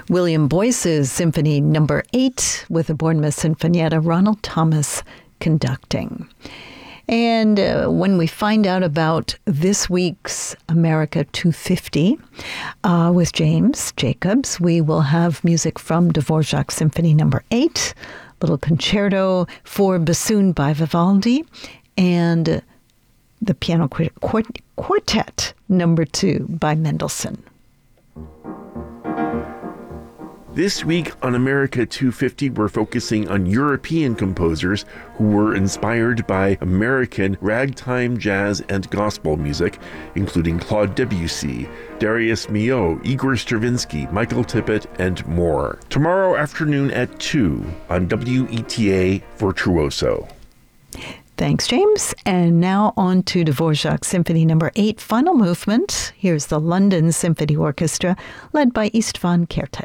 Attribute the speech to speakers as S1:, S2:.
S1: William Boyce's Symphony No. 8 with the Bournemouth Sinfonietta, Ronald Thomas conducting. And when we find out about this week's America 250 with James Jacobs, we will have music from Dvorak's Symphony No. 8, Little Concerto for Bassoon by Vivaldi, and the Piano Quartet No. 2 by Mendelssohn.
S2: This week on America 250, we're focusing on European composers who were inspired by American ragtime, jazz, and gospel music, including Claude Debussy, Darius Milhaud, Igor Stravinsky, Michael Tippett, and more. Tomorrow afternoon at 2 on WETA Virtuoso.
S1: Thanks, James. And now on to Dvorak's Symphony No. 8, Final Movement. Here's the London Symphony Orchestra, led by Istvan Kertész.